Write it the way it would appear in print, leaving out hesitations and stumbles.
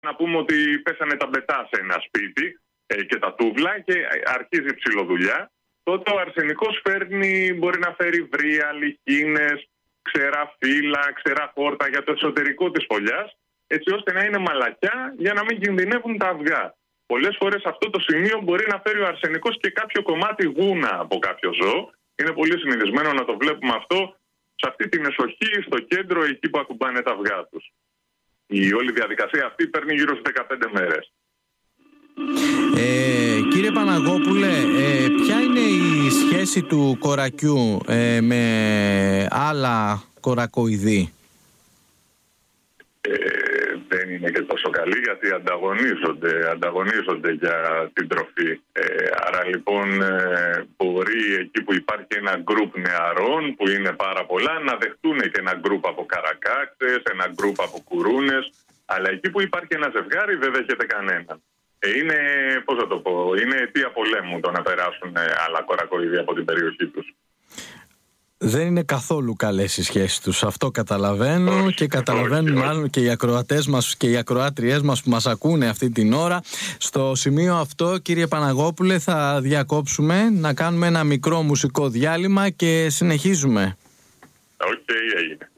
να πούμε ότι πέσανε τα μπετά σε ένα σπίτι και τα τούβλα και αρχίζει ψιλοδουλειά, τότε ο αρσενικός μπορεί να φέρει βρύα, λιχίνες, ξερά φύλλα, ξερά χόρτα για το εσωτερικό της φωλιάς, έτσι ώστε να είναι μαλακιά για να μην κινδυνεύουν τα αυγά. Πολλές φορές αυτό το σημείο μπορεί να φέρει ο αρσενικός και κάποιο κομμάτι γούνα από κάποιο ζώο. Είναι πολύ συνηθισμένο να το βλέπουμε αυτό σε αυτή την εσοχή, στο κέντρο, εκεί που ακουμπάνε τα αυγά τους. Η όλη διαδικασία αυτή παίρνει γύρω στις 15 μέρες. Κύριε Παναγόπουλε, ποια είναι η σχέση του κορακιού με άλλα κορακοειδή? Δεν είναι και τόσο καλή, γιατί ανταγωνίζονται για την τροφή. Άρα λοιπόν μπορεί εκεί που υπάρχει ένα γκρουπ νεαρών που είναι πάρα πολλά να δεχτούν και ένα γκρουπ από καρακάξες, ένα γκρουπ από κουρούνες, αλλά εκεί που υπάρχει ένα ζευγάρι δεν δέχεται κανέναν. Είναι, πώς θα το πω, είναι αιτία πολέμου το να περάσουν άλλα κορακοειδή από την περιοχή τους. Δεν είναι καθόλου καλές οι σχέσεις τους. Αυτό καταλαβαίνω και καταλαβαίνουν μάλλον και οι ακροατές μας και οι ακροάτριές μας που μας ακούνε αυτή την ώρα. Στο σημείο αυτό, κύριε Παναγόπουλε, θα διακόψουμε να κάνουμε ένα μικρό μουσικό διάλειμμα και συνεχίζουμε. Οκ, έγινε.